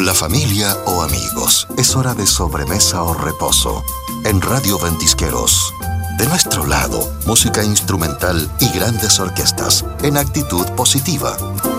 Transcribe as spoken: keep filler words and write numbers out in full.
Con la familia o amigos, es hora de sobremesa o reposo. En Radio Ventisqueros. De nuestro lado, música instrumental y grandes orquestas en actitud positiva.